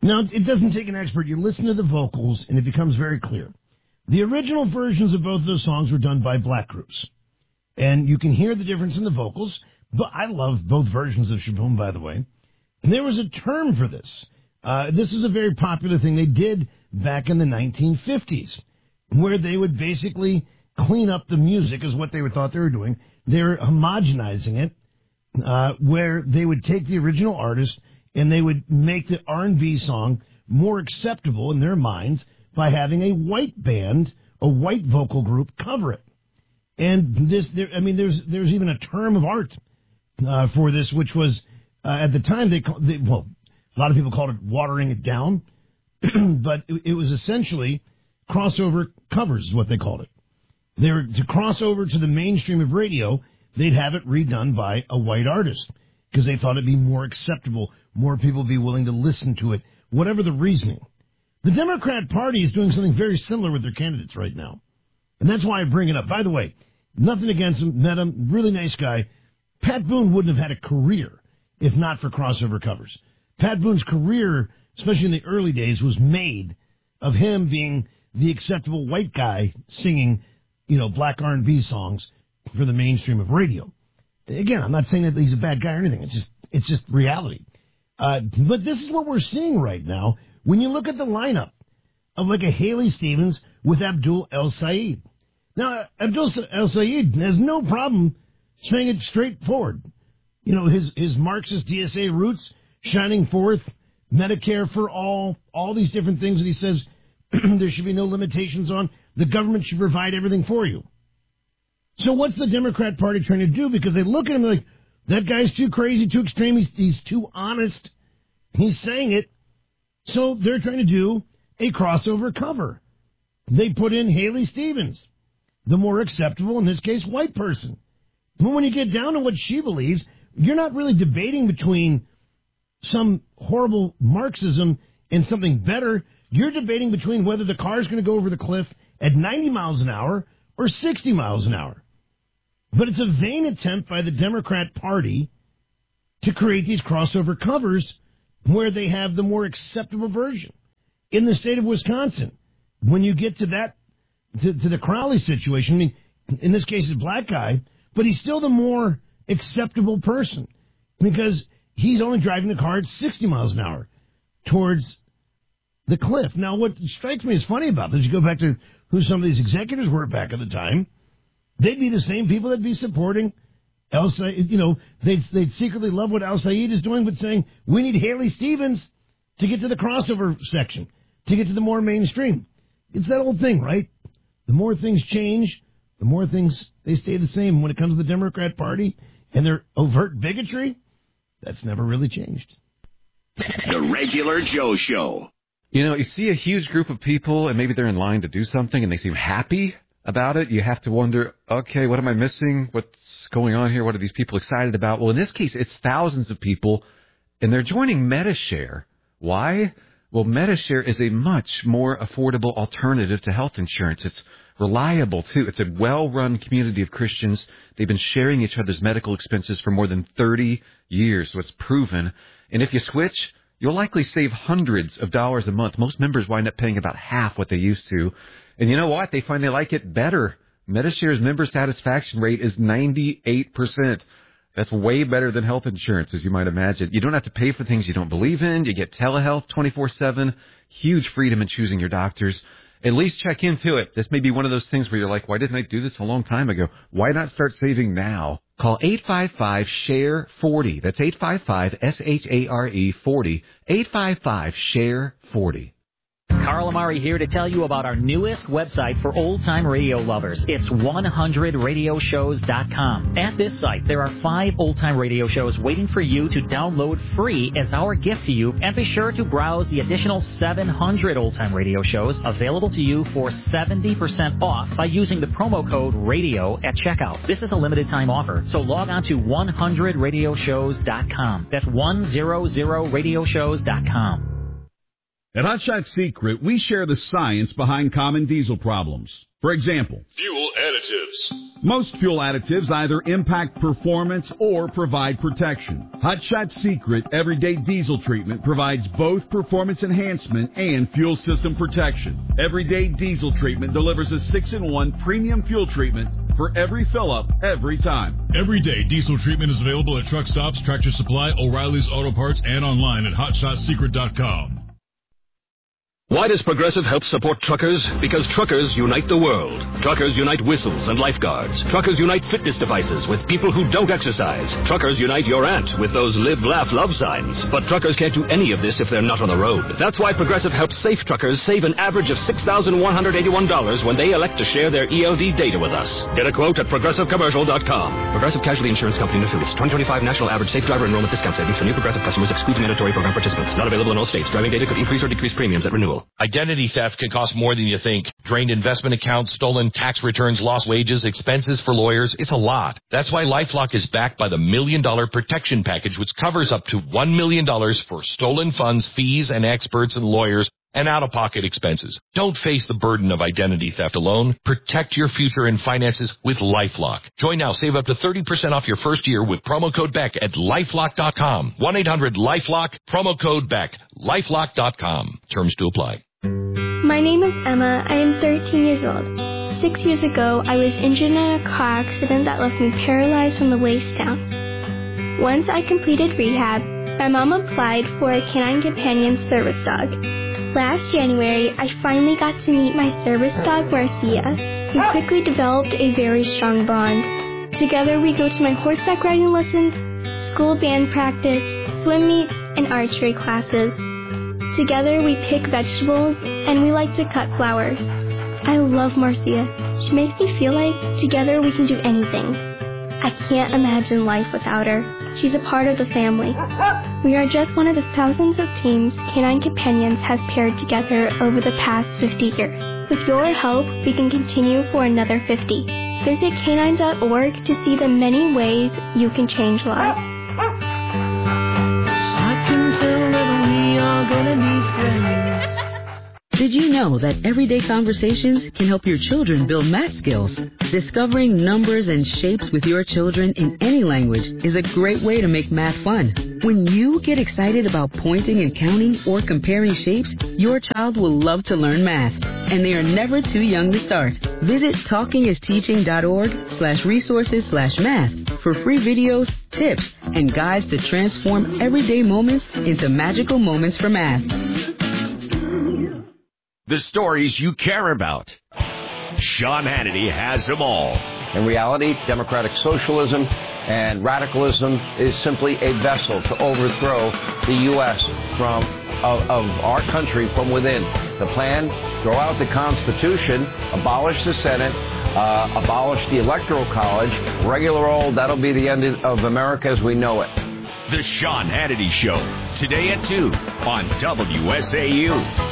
Now, it doesn't take an expert. You listen to the vocals, and it becomes very clear. The original versions of both of those songs were done by black groups. And you can hear the difference in the vocals. But I love both versions of Shaboom, by the way. And there was a term for this. This is a very popular thing they did back in the 1950s, where they would basically clean up the music, is what they thought they were doing. They were homogenizing it, where they would take the original artist and they would make the R&B song more acceptable in their minds by having a white band, a white vocal group cover it. And there's even a term of art for this, which was at the time a lot of people called it watering it down, but it was essentially crossover covers is what they called it. They were to cross over to the mainstream of radio. They'd have it redone by a white artist because they thought it'd be more acceptable, more people would be willing to listen to it, whatever the reasoning. The Democrat Party is doing something very similar with their candidates right now. And that's why I bring it up. By the way, nothing against him, met him, really nice guy. Pat Boone wouldn't have had a career if not for crossover covers. Pat Boone's career, especially in the early days, was made of him being the acceptable white guy singing, black R&B songs for the mainstream of radio. Again, I'm not saying that he's a bad guy or anything. It's just reality. But this is what we're seeing right now when you look at the lineup of like a Haley Stevens with Abdul El-Sayed. Now, Abdul El-Sayed has no problem saying it straightforward. His Marxist DSA roots shining forth, Medicare for all these different things that he says there should be no limitations on. The government should provide everything for you. So what's the Democrat Party trying to do? Because they look at him like, that guy's too crazy, too extreme, he's too honest. He's saying it. So they're trying to do a crossover cover. They put in Haley Stevens, the more acceptable, in this case, white person. But when you get down to what she believes, you're not really debating between some horrible Marxism and something better. You're debating between whether the car's going to go over the cliff at 90 miles an hour or 60 miles an hour. But it's a vain attempt by the Democrat Party to create these crossover covers where they have the more acceptable version. In the state of Wisconsin, when you get to that, to the Crowley situation, I mean, in this case, it's a black guy, but he's still the more acceptable person because he's only driving the car at 60 miles an hour towards the cliff. Now, what strikes me as funny about this, you go back to who some of these executives were back at the time, they'd be the same people that'd be supporting El-Sayed. They'd secretly love what El-Sayed is doing, but saying, we need Haley Stevens to get to the crossover section, to get to the more mainstream. It's that old thing, right? The more things change, the more things, they stay the same. When it comes to the Democrat Party and their overt bigotry, that's never really changed. The Regular Joe Show. You see a huge group of people, and maybe they're in line to do something, and they seem happy about it. You have to wonder, okay, what am I missing? What's going on here? What are these people excited about? Well, in this case, it's thousands of people, and they're joining Medi-Share. Why? Well, Medi-Share is a much more affordable alternative to health insurance. It's reliable, too. It's a well-run community of Christians. They've been sharing each other's medical expenses for more than 30 years, so it's proven. And if you switch, you'll likely save hundreds of dollars a month. Most members wind up paying about half what they used to. And you know what? They find they like it better. Medi-Share's member satisfaction rate is 98%. That's way better than health insurance, as you might imagine. You don't have to pay for things you don't believe in. You get telehealth 24/7. Huge freedom in choosing your doctors. At least check into it. This may be one of those things where you're like, why didn't I do this a long time ago? Why not start saving now? Call 855-SHARE-40. That's 855-SHARE-40. 855-SHARE-40. Carl Amari here to tell you about our newest website for old-time radio lovers. It's 100radioshows.com. At this site, there are 5 old-time radio shows waiting for you to download free as our gift to you, and be sure to browse the additional 700 old-time radio shows available to you for 70% off by using the promo code RADIO at checkout. This is a limited-time offer, so log on to 100radioshows.com. That's 100radioshows.com. At Hot Shot Secret, we share the science behind common diesel problems. For example, fuel additives Additives. Most fuel additives either impact performance or provide protection. Hot Shot Secret Everyday Diesel Treatment provides both performance enhancement and fuel system protection. Everyday Diesel Treatment delivers a 6-in-1 premium fuel treatment for every fill-up, every time. Everyday Diesel Treatment is available at truck stops, Tractor Supply, O'Reilly's Auto Parts, and online at HotShotSecret.com. Why does Progressive help support truckers? Because truckers unite the world. Truckers unite whistles and lifeguards. Truckers unite fitness devices with people who don't exercise. Truckers unite your aunt with those live, laugh, love signs. But truckers can't do any of this if they're not on the road. That's why Progressive helps safe truckers save an average of $6,181 when they elect to share their ELD data with us. Get a quote at ProgressiveCommercial.com. Progressive Casualty Insurance Company and Affiliates. 2025 National Average Safe Driver Enrollment Discount Savings for new Progressive customers excludes mandatory program participants. Not available in all states. Driving data could increase or decrease premiums at renewal. Identity theft can cost more than you think. Drained investment accounts, stolen tax returns, lost wages, expenses for lawyers. It's a lot. That's why LifeLock is backed by the $1 Million Protection Package, which covers up to $1 million for stolen funds, fees, and experts and lawyers, and out-of-pocket expenses. Don't face the burden of identity theft alone. Protect your future and finances with LifeLock. Join now. Save up to 30% off your first year with promo code BECK at LifeLock.com. 1-800-LifeLock, promo code BECK. LifeLock.com. Terms to apply. My name is Emma. I am 13 years old. 6 years ago, I was injured in a car accident that left me paralyzed from the waist down. Once I completed rehab, my mom applied for a Canine Companion service dog. Last January, I finally got to meet my service dog, Marcia. We quickly developed a very strong bond. Together, we go to my horseback riding lessons, school band practice, swim meets, and archery classes. Together, we pick vegetables, and we like to cut flowers. I love Marcia. She makes me feel like together we can do anything. I can't imagine life without her. She's a part of the family. We are just one of the thousands of teams Canine Companions has paired together over the past 50 years. With your help, we can continue for another 50. Visit canine.org to see the many ways you can change lives. I can tell that we are gonna be friends. Did you know that everyday conversations can help your children build math skills? Discovering numbers and shapes with your children in any language is a great way to make math fun. When you get excited about pointing and counting or comparing shapes, your child will love to learn math, and they are never too young to start. Visit talkingisteaching.org/resources/math for free videos, tips, and guides to transform everyday moments into magical moments for math. The stories you care about. Sean Hannity has them all. In reality, democratic socialism and radicalism is simply a vessel to overthrow the U.S. of our country from within. The plan, throw out the Constitution, abolish the Senate, abolish the Electoral College, regular old, that'll be the end of America as we know it. The Sean Hannity Show, today at 2 on WSAU.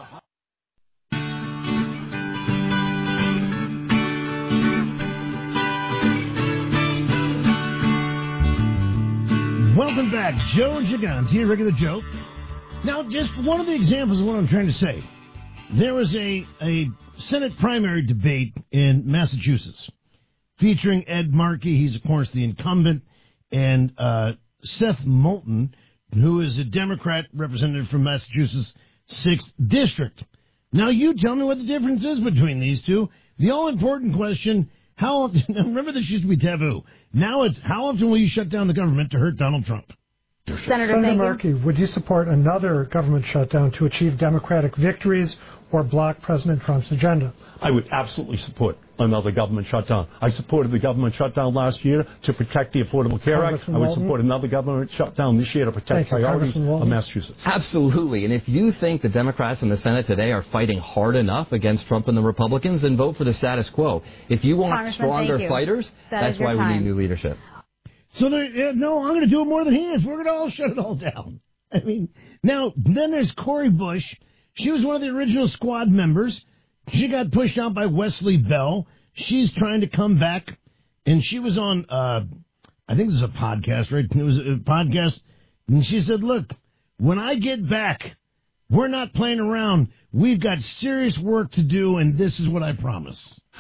Welcome back. Joe Gigante here, Regular Joe. Now, just one of the examples of what I'm trying to say. There was a Senate primary debate in Massachusetts featuring Ed Markey. He's, of course, the incumbent, and Seth Moulton, who is a Democrat representative from Massachusetts' 6th District. Now, you tell me what the difference is between these two. The all-important question, how often, remember this used to be taboo. Now it's, how often will you shut down the government to hurt Donald Trump? Senator Markey, would you support another government shutdown to achieve Democratic victories or block President Trump's agenda? I would absolutely support another government shutdown. I supported the government shutdown last year to protect the Affordable Care Act. I would support another government shutdown this year to protect priorities of Massachusetts. Absolutely. And if you think the Democrats in the Senate today are fighting hard enough against Trump and the Republicans, then vote for the status quo. If you want stronger fighters, that's why we need new leadership. So, no, I'm going to do it more than he is. We're going to all shut it all down. I mean, now, then there's Cori Bush. She was one of the original squad members. She got pushed out by Wesley Bell. She's trying to come back. And she was on, I think this is a podcast, right? It was a podcast. And she said, look, when I get back, we're not playing around. We've got serious work to do, and this is what I promise.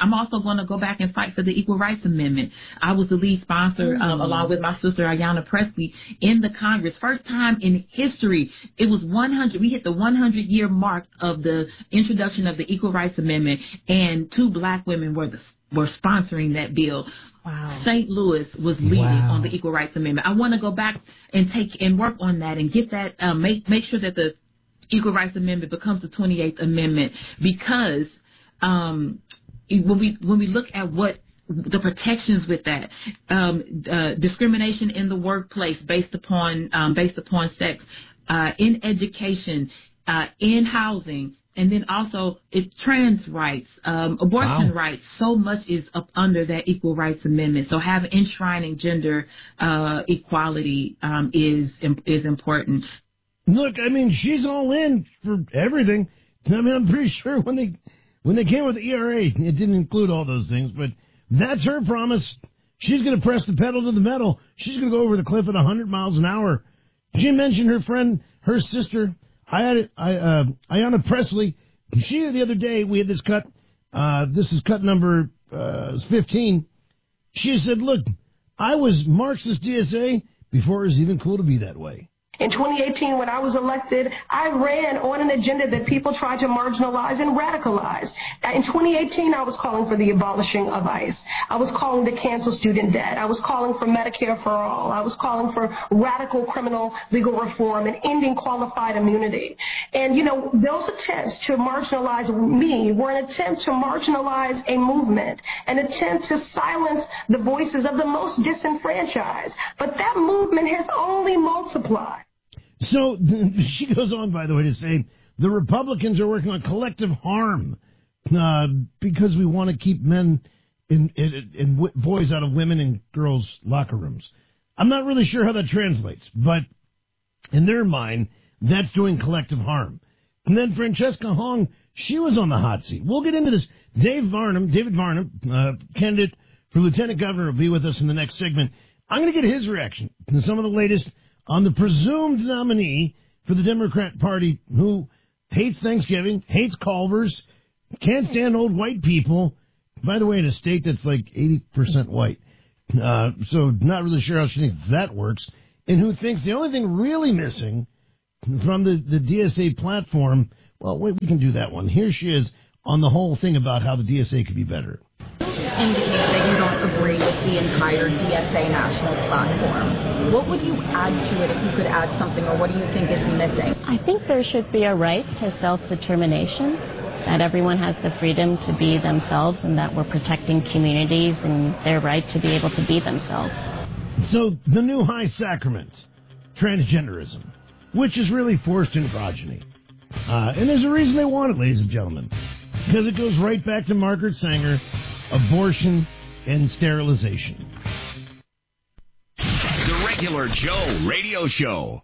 I'm also going to go back and fight for the Equal Rights Amendment. I was the lead sponsor, along with my sister, Ayanna Pressley, in the Congress. First time in history, it was 100. We hit the 100-year mark of the introduction of the Equal Rights Amendment, and 2 black women were sponsoring that bill. Wow. St. Louis was leading on the Equal Rights Amendment. I want to go back and work on that and get that, make sure that the Equal Rights Amendment becomes the 28th Amendment, because when we look at what the protections with that, discrimination in the workplace based upon sex, in education, in housing, and then also trans rights, abortion rights. So much is up under that Equal Rights Amendment. So enshrining gender equality is important. Look, I mean, she's all in for everything. I mean, I'm pretty sure when they came with the ERA, it didn't include all those things, but that's her promise. She's going to press the pedal to the metal. She's going to go over the cliff at 100 miles an hour. She mentioned her sister, Ayanna Pressley. The other day, we had this cut. This is cut number 15. She said, look, I was Marxist DSA before it was even cool to be that way. In 2018, when I was elected, I ran on an agenda that people tried to marginalize and radicalize. In 2018, I was calling for the abolishing of ICE. I was calling to cancel student debt. I was calling for Medicare for all. I was calling for radical criminal legal reform and ending qualified immunity. And, those attempts to marginalize me were an attempt to marginalize a movement, an attempt to silence the voices of the most disenfranchised. But that movement has only multiplied. So she goes on, by the way, to say the Republicans are working on collective harm because we want to keep men and boys out of women and girls' locker rooms. I'm not really sure how that translates, but in their mind, that's doing collective harm. And then Francesca Hong, she was on the hot seat. We'll get into this. David Varnum, candidate for lieutenant governor, will be with us in the next segment. I'm going to get his reaction to some of the latest on the presumed nominee for the Democrat Party who hates Thanksgiving, hates Culver's, can't stand old white people. By the way, in a state that's like 80% white. So not really sure how she thinks that works. And who thinks the only thing really missing from the DSA platform, well, wait, we can do that one. Here she is on the whole thing about how the DSA could be better. Indicate that you don't agree with the entire DSA national platform. What would you add to it if you could add something, or what do you think is missing? I think there should be a right to self-determination, that everyone has the freedom to be themselves, and that we're protecting communities and their right to be able to be themselves. So the new high sacrament, transgenderism, which is really forced androgyny. And there's a reason they want it, ladies and gentlemen, because it goes right back to Margaret Sanger, abortion and sterilization. The Regular Joe Radio Show.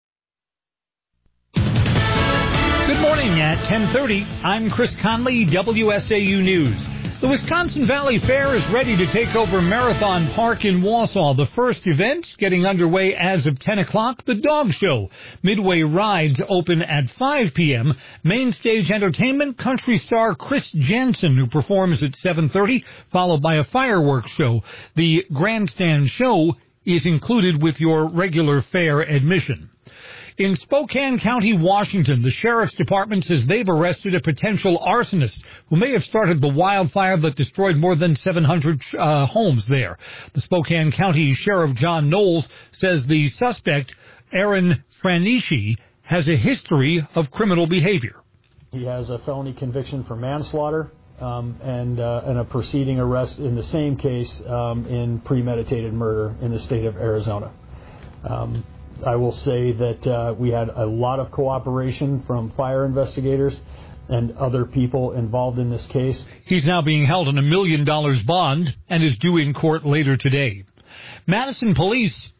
Good morning at 10:30. I'm Chris Conley, WSAU News. The Wisconsin Valley Fair is ready to take over Marathon Park in Wausau. The first event getting underway as of 10 o'clock, the Dog Show. Midway rides open at 5 p.m. Main stage entertainment, country star Chris Jansen, who performs at 7:30, followed by a fireworks show. The grandstand show is included with your regular fair admission. In Spokane County, Washington, the Sheriff's Department says they've arrested a potential arsonist who may have started the wildfire that destroyed more than 700 homes there. The Spokane County Sheriff John Knowles says the suspect, Aaron Franishi, has a history of criminal behavior. He has a felony conviction for manslaughter and a preceding arrest in the same case in premeditated murder in the state of Arizona. I will say that we had a lot of cooperation from fire investigators and other people involved in this case. He's now being held on $1 million bond and is due in court later today. Madison police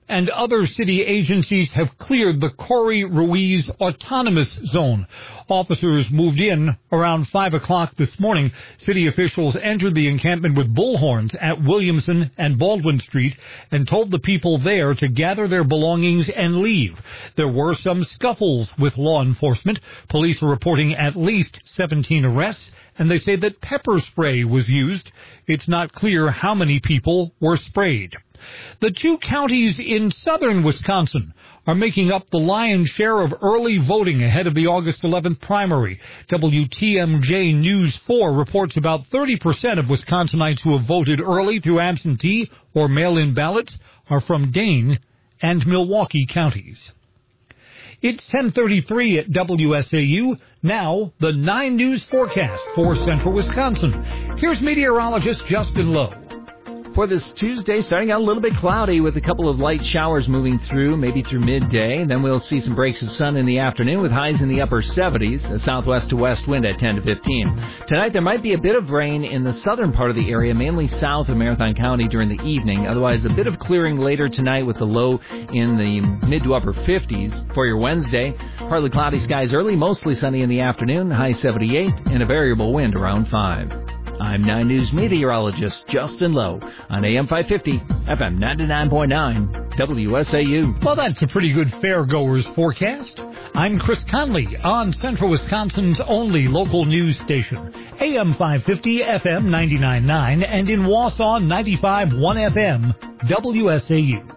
and other city agencies have cleared the Corey Ruiz Autonomous Zone. Officers moved in around 5 o'clock this morning. City officials entered the encampment with bullhorns at Williamson and Baldwin Street and told the people there to gather their belongings and leave. There were some scuffles with law enforcement. Police are reporting at least 17 arrests, and they say that pepper spray was used. It's not clear how many people were sprayed. The 2 counties in southern Wisconsin are making up the lion's share of early voting ahead of the August 11th primary. WTMJ News 4 reports about 30% of Wisconsinites who have voted early through absentee or mail-in ballots are from Dane and Milwaukee counties. It's 10:33 at WSAU. Now, the 9 News forecast for central Wisconsin. Here's meteorologist Justin Lowe. For this Tuesday, starting out a little bit cloudy with a couple of light showers moving through, maybe through midday. And then we'll see some breaks of sun in the afternoon with highs in the upper 70s, a southwest to west wind at 10 to 15. Tonight, there might be a bit of rain in the southern part of the area, mainly south of Marathon County during the evening. Otherwise, a bit of clearing later tonight with the low in the mid to upper 50s. For your Wednesday, partly cloudy skies early, mostly sunny in the afternoon, high 78, and a variable wind around 5. I'm 9 News meteorologist Justin Lowe on AM 550, FM 99.9, WSAU. Well, that's a pretty good fairgoers forecast. I'm Chris Conley on Central Wisconsin's only local news station, AM 550, FM 99.9, and in Wausau, 95.1 FM, WSAU.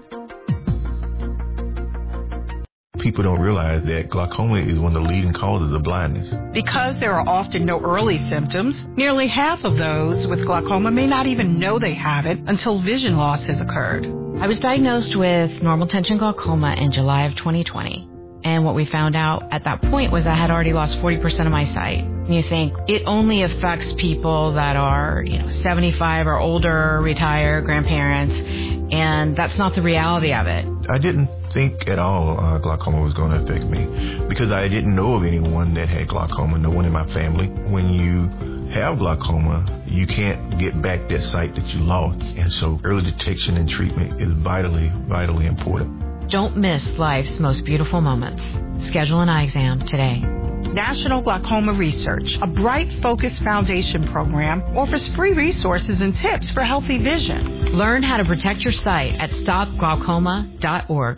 People don't realize that glaucoma is one of the leading causes of blindness. Because there are often no early symptoms, nearly half of those with glaucoma may not even know they have it until vision loss has occurred. I was diagnosed with normal tension glaucoma in July of 2020. And what we found out at that point was I had already lost 40% of my sight. And you think it only affects people that are, 75 or older, retired, grandparents, and that's not the reality of it. I didn't think at all glaucoma was going to affect me because I didn't know of anyone that had glaucoma, no one in my family. When you have glaucoma, you can't get back that sight that you lost. And so early detection and treatment is vitally, vitally important. Don't miss life's most beautiful moments. Schedule an eye exam today. National Glaucoma Research, a Bright Focus Foundation program, offers free resources and tips for healthy vision. Learn how to protect your sight at stopglaucoma.org.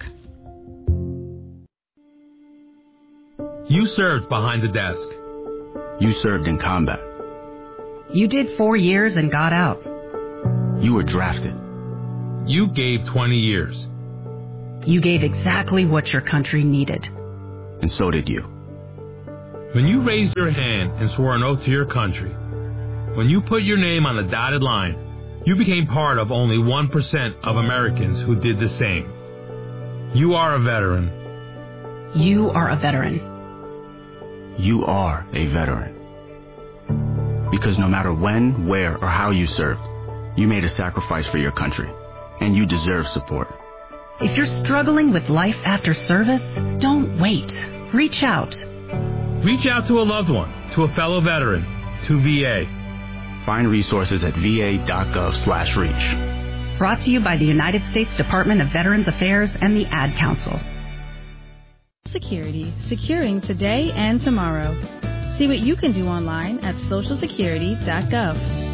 You served behind the desk. You served in combat. You did 4 years and got out. You were drafted. You gave 20 years. You gave exactly what your country needed. And so did you. When you raised your hand and swore an oath to your country, when you put your name on the dotted line, you became part of only 1% of Americans who did the same. You are a veteran. You are a veteran. You are a veteran. Because no matter when, where, or how you served, you made a sacrifice for your country, and you deserve support. If you're struggling with life after service, don't wait. Reach out. Reach out to a loved one, to a fellow veteran, to VA. Find resources at va.gov/reach. Brought to you by the United States Department of Veterans Affairs and the Ad Council. Security, securing today and tomorrow. See what you can do online at socialsecurity.gov.